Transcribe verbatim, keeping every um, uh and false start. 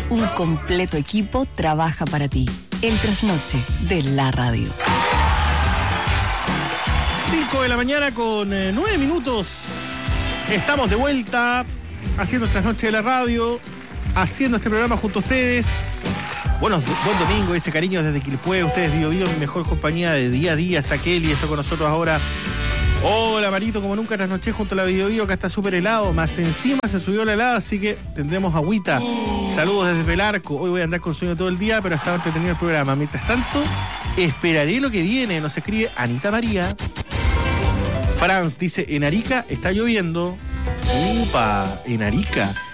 Un completo equipo trabaja para ti. El trasnoche de la radio. cinco de la mañana con eh, nueve minutos. Estamos de vuelta haciendo el trasnoche de la radio, haciendo este programa junto a ustedes. Bueno, buen domingo, ese cariño desde Quilpué. Ustedes, Bio Bio, mi mejor compañía de día a día. Está Kelly, está con nosotros ahora. Hola, Marito, como nunca trasnoché junto a la Bio Bio, acá está súper helado. Más encima se subió la helada, así que tendremos agüita. Saludos desde Belarco. Hoy voy a andar con sueño todo el día, pero estaba entretenido el programa. Mientras tanto, esperaré lo que viene. Nos escribe Anita María. Franz dice, en Arica está lloviendo. Upa, en Arica.